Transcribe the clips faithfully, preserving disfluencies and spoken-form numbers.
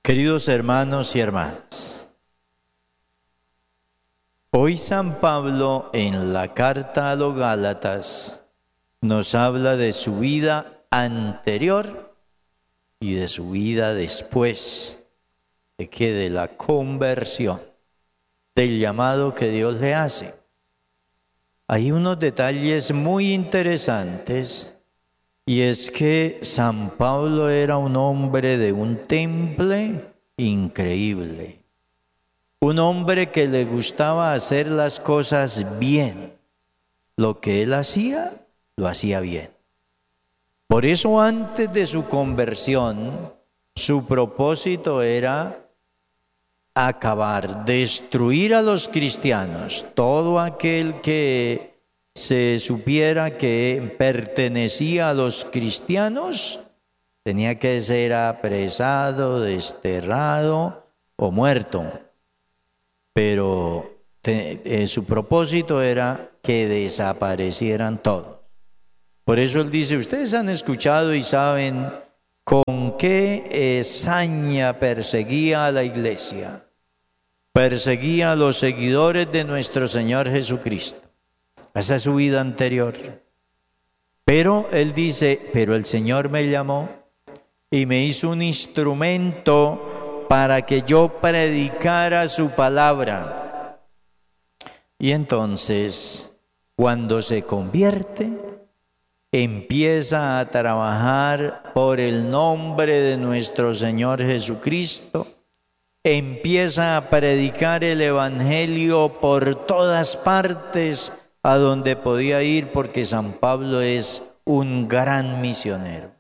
Queridos hermanos y hermanas, hoy San Pablo en la carta a los Gálatas nos habla de su vida anterior y de su vida después, de que de la conversión, del llamado que Dios le hace. Hay unos detalles muy interesantes, y es que San Pablo era un hombre de un temple increíble, un hombre que le gustaba hacer las cosas bien. Lo que él hacía, lo hacía bien. Por eso antes de su conversión, su propósito era acabar, destruir a los cristianos, todo aquel que se supiera que pertenecía a los cristianos, tenía que ser apresado, desterrado o muerto. Pero te, eh, su propósito era que desaparecieran todos. Por eso él dice, ustedes han escuchado y saben con qué saña perseguía a la iglesia. Perseguía a los seguidores de nuestro Señor Jesucristo. Esa es su vida anterior. Pero él dice, pero el Señor me llamó y me hizo un instrumento para que yo predicara su palabra. Y entonces, cuando se convierte, empieza a trabajar por el nombre de nuestro Señor Jesucristo, empieza a predicar el Evangelio por todas partes a donde podía ir, porque San Pablo es un gran misionero.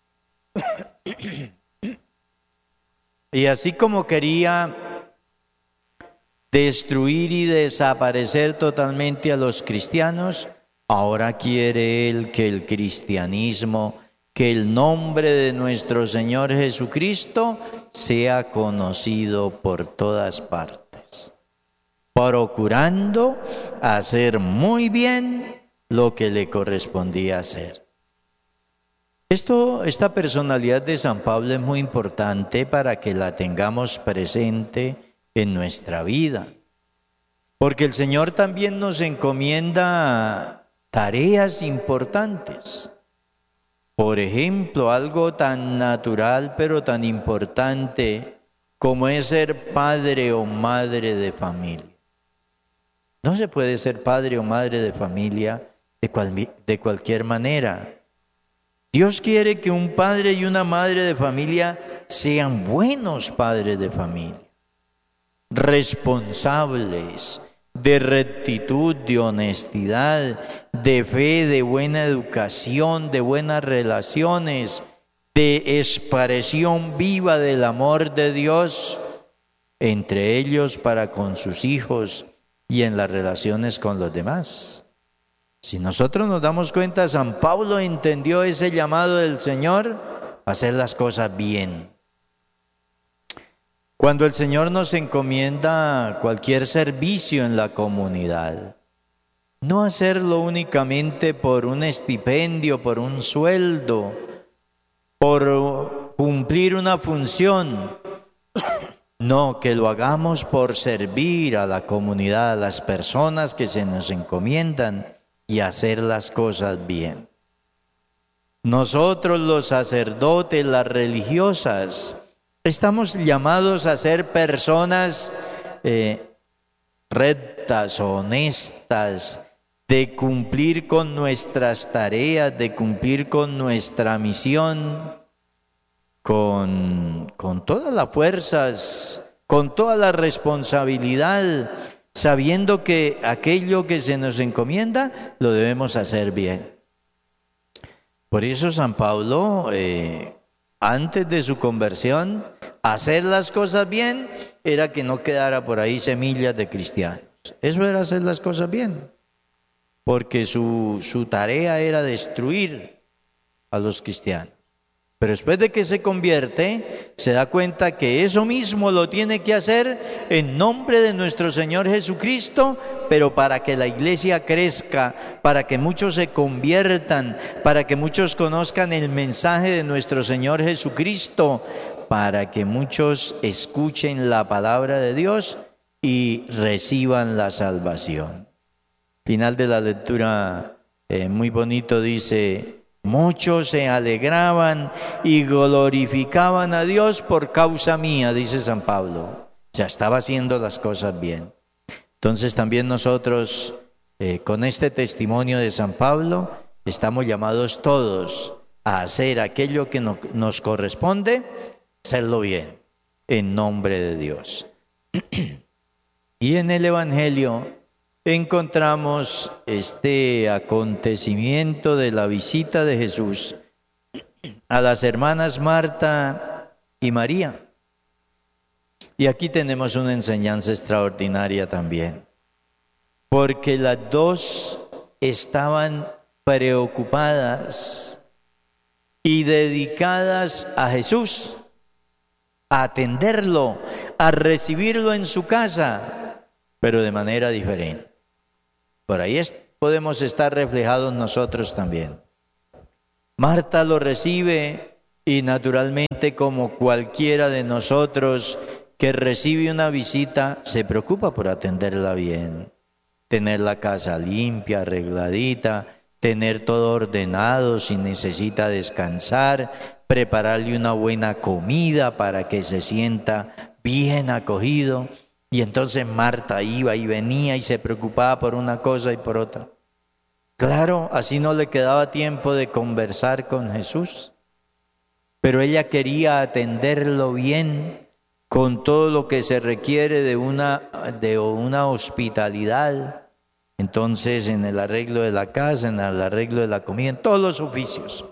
Y así como quería destruir y desaparecer totalmente a los cristianos, ahora quiere él que el cristianismo, que el nombre de nuestro Señor Jesucristo sea conocido por todas partes, procurando hacer muy bien lo que le correspondía hacer. Esto, esta personalidad de San Pablo es muy importante para que la tengamos presente en nuestra vida, porque el Señor también nos encomienda tareas importantes. Por ejemplo, algo tan natural pero tan importante como es ser padre o madre de familia. No se puede ser padre o madre de familia de, cual, de cualquier manera. Dios quiere que un padre y una madre de familia sean buenos padres de familia, responsables, de rectitud, de honestidad, de fe, de buena educación, de buenas relaciones, de expresión viva del amor de Dios entre ellos para con sus hijos y en las relaciones con los demás. Si nosotros nos damos cuenta, San Pablo entendió ese llamado del Señor a hacer las cosas bien. Cuando el Señor nos encomienda cualquier servicio en la comunidad, no hacerlo únicamente por un estipendio, por un sueldo, por cumplir una función. No, que lo hagamos por servir a la comunidad, a las personas que se nos encomiendan y hacer las cosas bien. Nosotros los sacerdotes, las religiosas, estamos llamados a ser personas eh, rectas, honestas, de cumplir con nuestras tareas, de cumplir con nuestra misión, con, con todas las fuerzas, con toda la responsabilidad, sabiendo que aquello que se nos encomienda lo debemos hacer bien. Por eso San Pablo, eh, antes de su conversión, hacer las cosas bien era que no quedara por ahí semillas de cristianos. Eso era hacer las cosas bien, porque su, su tarea era destruir a los cristianos. Pero después de que se convierte, se da cuenta que eso mismo lo tiene que hacer en nombre de nuestro Señor Jesucristo, pero para que la iglesia crezca, para que muchos se conviertan, para que muchos conozcan el mensaje de nuestro Señor Jesucristo, para que muchos escuchen la palabra de Dios y reciban la salvación. Final de la lectura, eh, muy bonito, dice: muchos se alegraban y glorificaban a Dios por causa mía, dice San Pablo. Ya estaba haciendo las cosas bien. Entonces también nosotros, eh, con este testimonio de San Pablo, estamos llamados todos a hacer aquello que no, nos corresponde, hacerlo bien, en nombre de Dios. Y en el Evangelio encontramos este acontecimiento de la visita de Jesús a las hermanas Marta y María. Y aquí tenemos una enseñanza extraordinaria también, porque las dos estaban preocupadas y dedicadas a Jesús, a atenderlo, a recibirlo en su casa, pero de manera diferente. Por ahí es, podemos estar reflejados nosotros también. Marta lo recibe y naturalmente, como cualquiera de nosotros que recibe una visita, se preocupa por atenderla bien, tener la casa limpia, arregladita, tener todo ordenado si necesita descansar, prepararle una buena comida para que se sienta bien acogido. Y entonces Marta iba y venía y se preocupaba por una cosa y por otra. Claro, así no le quedaba tiempo de conversar con Jesús, pero ella quería atenderlo bien, con todo lo que se requiere de una, de una hospitalidad. Entonces, en el arreglo de la casa, en el arreglo de la comida, en todos los oficios.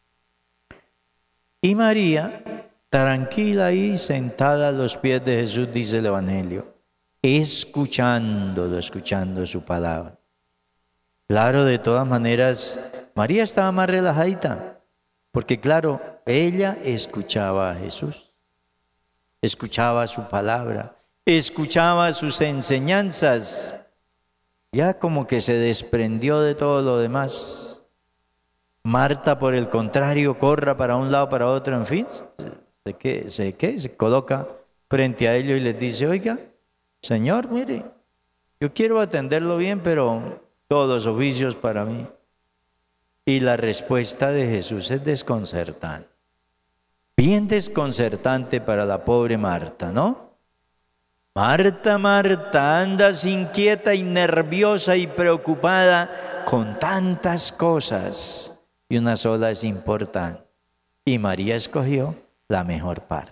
Y María, tranquila ahí, sentada a los pies de Jesús, dice el Evangelio, escuchándolo, escuchando su palabra. Claro, de todas maneras, María estaba más relajadita, porque claro, ella escuchaba a Jesús. Escuchaba su palabra, escuchaba sus enseñanzas, ya como que se desprendió de todo lo demás. Marta, por el contrario, corra para un lado, para otro, en fin, se, ¿qué? se, ¿qué? se coloca frente a ellos y les dice: oiga, Señor, mire, yo quiero atenderlo bien, pero todos los oficios para mí. Y la respuesta de Jesús es desconcertante. Bien desconcertante para la pobre Marta, ¿no? Marta, Marta, andas inquieta y nerviosa y preocupada con tantas cosas, y una sola es importante. Y María escogió la mejor parte.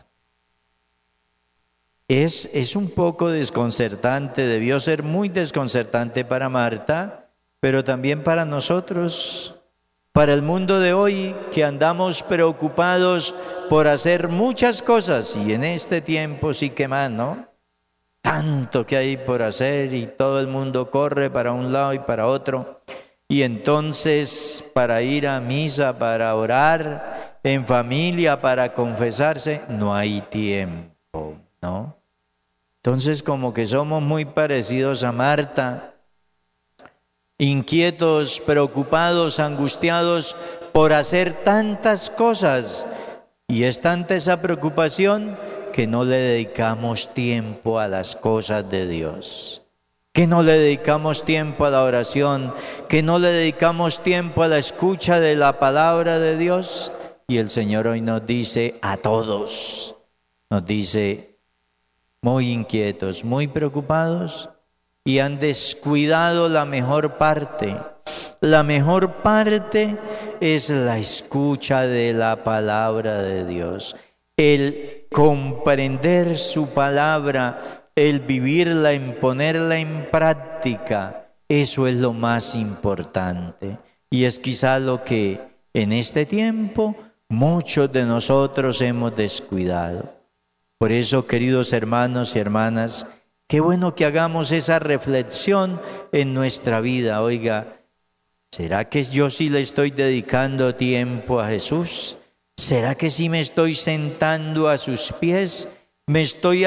Es, es un poco desconcertante, debió ser muy desconcertante para Marta, pero también para nosotros, para el mundo de hoy, que andamos preocupados por hacer muchas cosas, y en este tiempo sí que más, ¿no? Tanto que hay por hacer y todo el mundo corre para un lado y para otro, y entonces para ir a misa, para orar en familia, para confesarse, no hay tiempo, ¿no? Entonces como que somos muy parecidos a Marta, inquietos, preocupados, angustiados por hacer tantas cosas. Y es tanta esa preocupación que no le dedicamos tiempo a las cosas de Dios, que no le dedicamos tiempo a la oración, que no le dedicamos tiempo a la escucha de la palabra de Dios. Y el Señor hoy nos dice a todos, nos dice, muy inquietos, muy preocupados, y han descuidado la mejor parte. La mejor parte es la escucha de la palabra de Dios, el comprender su palabra, el vivirla, en ponerla en práctica. Eso es lo más importante, y es quizá lo que en este tiempo muchos de nosotros hemos descuidado. Por eso, queridos hermanos y hermanas, qué bueno que hagamos esa reflexión en nuestra vida. Oiga, ¿será que yo sí le estoy dedicando tiempo a Jesús? ¿Será que sí me estoy sentando a sus pies? ¿Me estoy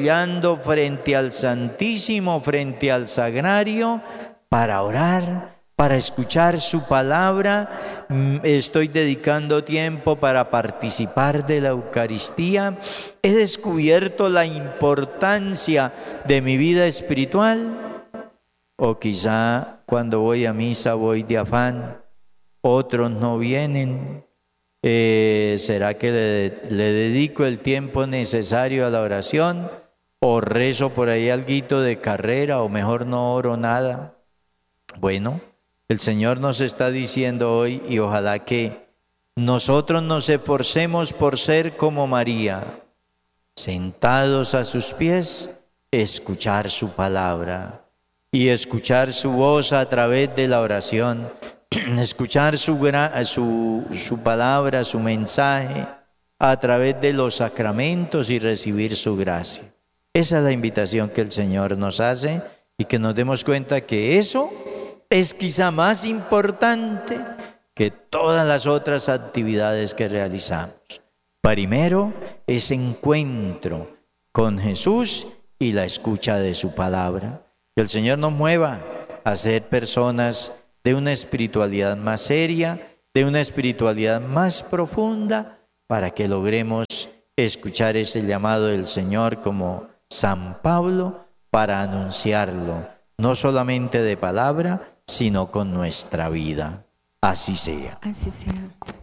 arrodillando frente al Santísimo, frente al Sagrario, para orar, para escuchar su palabra, estoy dedicando tiempo para participar de la Eucaristía, he descubierto la importancia de mi vida espiritual, o quizá cuando voy a misa voy de afán, otros no vienen, eh, ¿será que le, le dedico el tiempo necesario a la oración? ¿O rezo por ahí alguito de carrera, o mejor no oro nada? Bueno, el Señor nos está diciendo hoy, y ojalá que nosotros nos esforcemos por ser como María, sentados a sus pies, escuchar su palabra y escuchar su voz a través de la oración, escuchar su, su, su palabra, su mensaje a través de los sacramentos y recibir su gracia. Esa es la invitación que el Señor nos hace, y que nos demos cuenta que eso es quizá más importante que todas las otras actividades que realizamos. Primero, ese encuentro con Jesús y la escucha de su palabra. Que el Señor nos mueva a ser personas de una espiritualidad más seria, de una espiritualidad más profunda, para que logremos escuchar ese llamado del Señor como San Pablo, para anunciarlo, no solamente de palabra, sino con nuestra vida. Así sea. Así sea.